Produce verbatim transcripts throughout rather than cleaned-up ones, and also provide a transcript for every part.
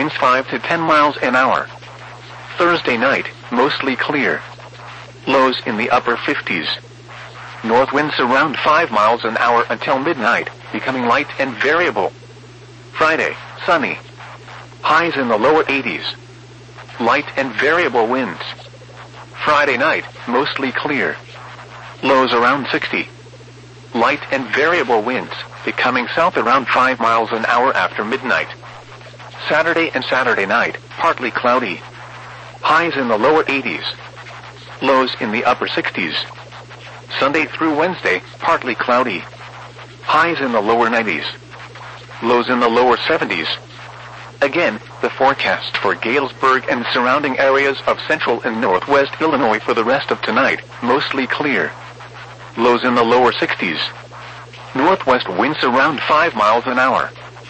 winds five to ten miles an hour. Thursday night, mostly clear. Lows in the upper fifties. North winds around five miles an hour until midnight, becoming light and variable. Friday, sunny. Highs in the lower eighties. Light and variable winds. Friday night, mostly clear. Lows around sixty. Light and variable winds, becoming south around five miles an hour after midnight. Saturday and Saturday night, partly cloudy. Highs in the lower eighties. Lows in the upper sixties. Sunday through Wednesday, partly cloudy. Highs in the lower nineties. Lows in the lower seventies. Again, the forecast for Galesburg and surrounding areas of central and northwest Illinois for the rest of tonight, mostly clear. Lows in the lower sixties. Northwest winds around five miles an hour.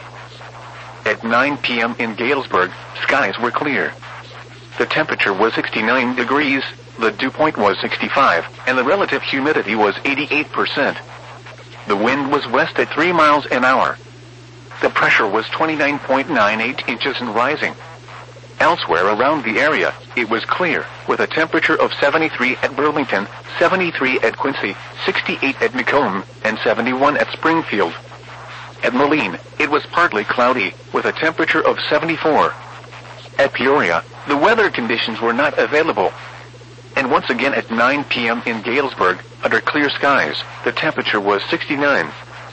At nine p.m. in Galesburg, skies were clear. The temperature was sixty-nine degrees, the dew point was sixty-five, and the relative humidity was eighty-eight percent. The wind was west at three miles an hour. The pressure was twenty-nine point nine eight inches and rising. Elsewhere around the area, it was clear, with a temperature of seventy-three at Burlington, seventy-three at Quincy, sixty-eight at Macomb, and seventy-one at Springfield. At Moline, it was partly cloudy, with a temperature of seventy-four. At Peoria, the weather conditions were not available. And once again at nine p.m. in Galesburg, under clear skies, the temperature was sixty-nine.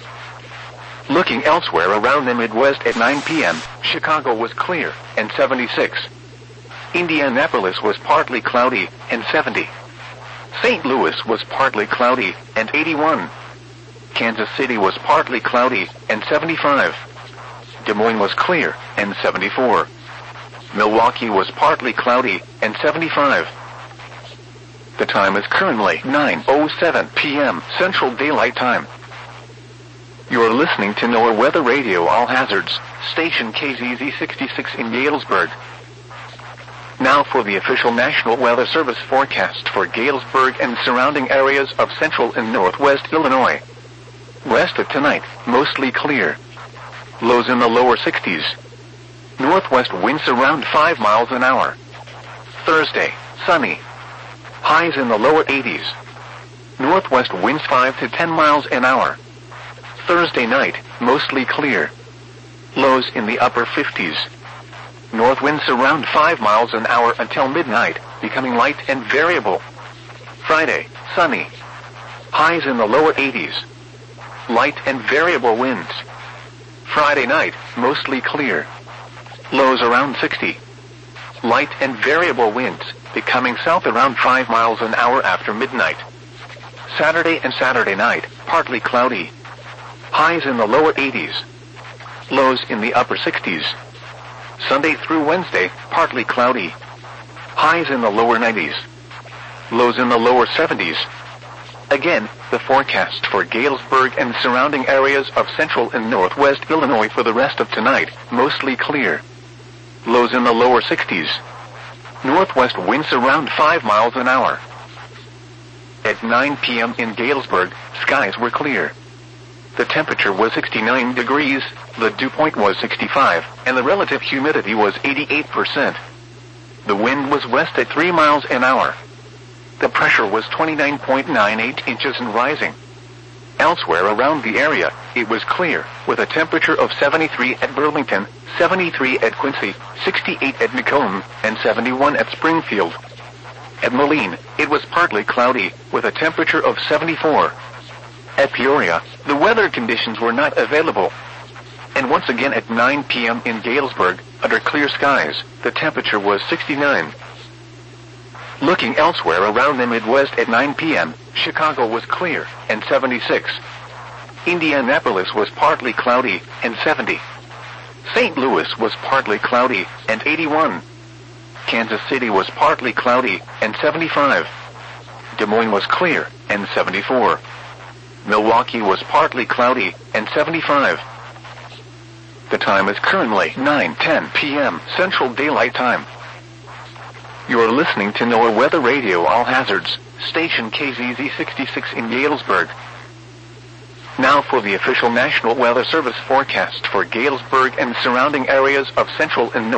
Looking elsewhere around the Midwest at nine p.m., Chicago was clear, and seventy-six. Indianapolis was partly cloudy, and seventy. Saint Louis was partly cloudy, and eighty-one. Kansas City was partly cloudy, and seventy-five. Des Moines was clear, and seventy-four. Milwaukee was partly cloudy, and seventy-five. The time is currently nine oh seven p.m. Central Daylight Time. You are listening to NOAA Weather Radio All Hazards, station K Z Z sixty-six in Galesburg. Now for the official National Weather Service forecast for Galesburg and surrounding areas of central and northwest Illinois. Rest of tonight, mostly clear. Lows in the lower sixties. Northwest winds around five miles an hour. Thursday, sunny. Highs in the lower eighties. Northwest winds five to ten miles an hour. Thursday night, mostly clear. Lows in the upper fifties. North winds around five miles an hour until midnight, becoming light and variable. Friday, sunny. Highs in the lower eighties. Light and variable winds. Friday night, mostly clear. Lows around sixty. Light and variable winds, becoming south around five miles an hour after midnight. Saturday and Saturday night, partly cloudy. Highs in the lower eighties. Lows in the upper sixties. Sunday through Wednesday, partly cloudy. Highs in the lower nineties. Lows in the lower seventies. Again, the forecast for Galesburg and surrounding areas of central and northwest Illinois for the rest of tonight, mostly clear. Lows in the lower sixties. Northwest winds around five miles an hour. At nine p.m. in Galesburg, skies were clear. The temperature was sixty-nine degrees, the dew point was sixty-five, and the relative humidity was eighty-eight percent. The wind was west at three miles an hour. The pressure was twenty-nine point nine eight inches and rising. Elsewhere around the area, it was clear, with a temperature of seventy-three at Burlington, seventy-three at Quincy, sixty-eight at Macomb, and seventy-one at Springfield. At Moline, it was partly cloudy, with a temperature of seventy-four. At Peoria, the weather conditions were not available. And once again at nine p.m. in Galesburg, under clear skies, the temperature was sixty-nine. Looking elsewhere around the Midwest at nine p.m., Chicago was clear, and seventy-six. Indianapolis was partly cloudy, and seventy. Saint Louis was partly cloudy, and eighty-one. Kansas City was partly cloudy, and seventy-five. Des Moines was clear, and seventy-four. Milwaukee was partly cloudy, and seventy-five. The time is currently nine ten p.m. Central Daylight Time. You are listening to NOAA Weather Radio All Hazards, station K Z Z sixty-six in Galesburg. Now for the official National Weather Service forecast for Galesburg and surrounding areas of central and north.